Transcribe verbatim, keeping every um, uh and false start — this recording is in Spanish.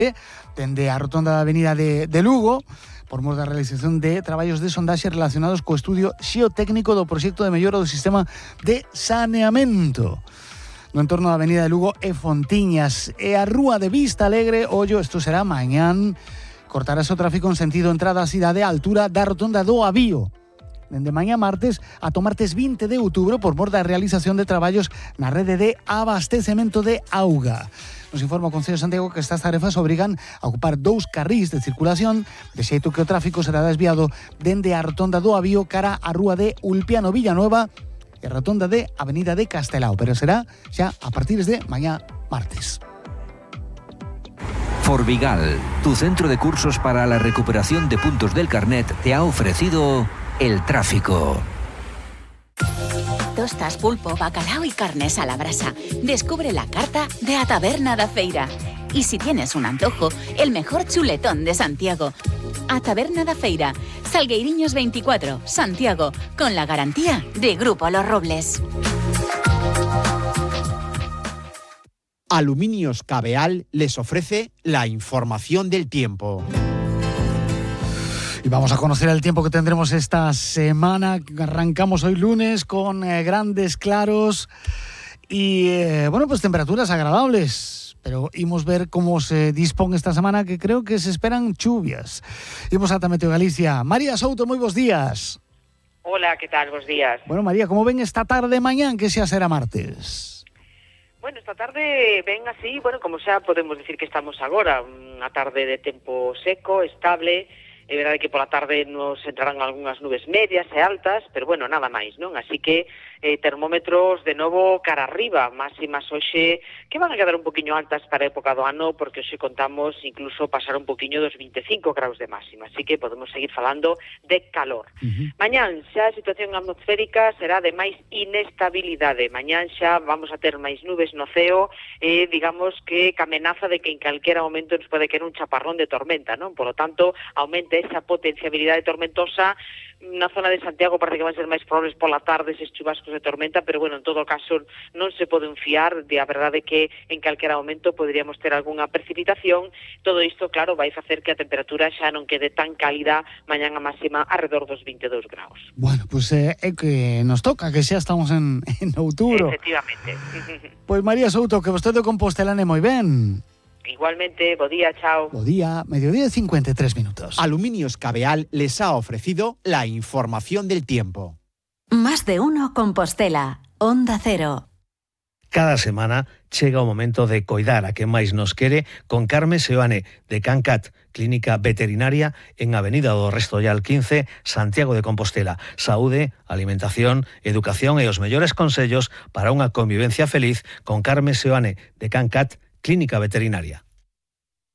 dende a rotonda da avenida de, de Lugo, por mor da realización de traballos de sondaxe relacionados co estudio xeotécnico do proxecto de mellora do sistema de saneamento no entorno da avenida de Lugo e Fontiñas. E a rúa de Vista Alegre, ollo, isto será mañán, cortarase o tráfico en sentido entrada á cidade á altura da rotonda do Avío, dende mañá martes a martes vinte de outubro, por mor da realización de traballos na rede de abastecemento de auga. Nos informa o Concello de Santiago que estas tarefas obrigan a ocupar dous carrís de circulación, de xeito que o tráfico será desviado dende a rotonda do Avío cara á rúa de Ulpiano Villanueva e a rotonda de Avenida de Castelao, pero será xa a partir de mañá martes. Forvigal, tu centro de cursos para la recuperación de puntos del carnet, te ha ofrecido el tráfico. Tostas, pulpo, bacalao y carnes a la brasa. Descubre la carta de A Taberna da Feira. Y si tienes un antojo, el mejor chuletón de Santiago. A Taberna da Feira, Salgueiriños veinticuatro, Santiago, con la garantía de Grupo Los Robles. Aluminios Cabeal les ofrece la información del tiempo. Y vamos a conocer el tiempo que tendremos esta semana. Arrancamos hoy lunes con eh, grandes claros y, eh, bueno, pues temperaturas agradables. Pero imos ver cómo se dispón esta semana, que creo que se esperan lluvias. Imos ata Meteo Galicia. María Souto, moi bons días. Hola, ¿qué tal? Bos días. Bueno, María, como ven esta tarde mañán que xa será martes? Bueno, esta tarde ven así, bueno, como xa podemos decir que estamos agora, unha tarde de tempo seco, estable. É verdade que pola tarde nos entrarán algunhas nubes medias e altas, pero bueno, nada máis, non? Así que eh, termómetros de novo cara arriba, máximas hoxe que van a quedar un poquinho altas para a época do ano, porque hoxe contamos incluso pasar un poquinho dos vinte e cinco graus de máxima, así que podemos seguir falando de calor. Uh-huh. Mañán xa a situación atmosférica será de máis inestabilidade, mañán xa vamos a ter máis nubes no ceo e eh, digamos que ca amenaza de que en calquera momento nos pode caer un chaparrón de tormenta, non? Por lo tanto, aumente esa potenciabilidade tormentosa. Na zona de Santiago parece que van ser máis probables pola tarde eses chubascos de tormenta, pero bueno, en todo caso non se poden fiar de a verdade que en calquera momento poderíamos ter algunha precipitación. Todo isto, claro, vai facer que a temperatura xa non quede tan cálida mañán a máxima alrededor dos vinte e dous graus. Bueno, pois pues, é eh, que nos toca, que xa estamos en, en outubro. Efectivamente. Pois pues, María Souto, que vostede de Compostela é moi ben. Igualmente, bo día, chao. Bo día, mediodía cincuenta y tres minutos. Aluminios Cabeal les ha ofrecido la información del tiempo. Más de uno Compostela, Onda Cero. Cada semana chega o momento de coidar a quen máis nos quere con Carme Seoane de Cancat, Clínica Veterinaria en Avenida do Restollal quince, Santiago de Compostela. Saúde, alimentación, educación e os mellores consellos para unha convivencia feliz con Carme Seoane de Cancat, Clínica Veterinaria.